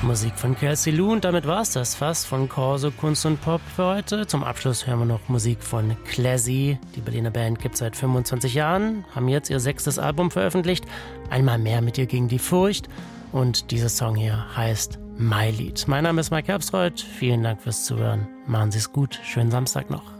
Musik von Kelsey Lu und damit war's das fast von Corso Kunst und Pop für heute. Zum Abschluss hören wir noch Musik von Klezzy. Die Berliner Band gibt es seit 25 Jahren, haben jetzt ihr 6. Album veröffentlicht. Einmal mehr mit ihr gegen die Furcht. Und dieser Song hier heißt My Lied. Mein Name ist Mike Herbstreuth. Vielen Dank fürs Zuhören. Machen Sie es gut. Schönen Samstag noch.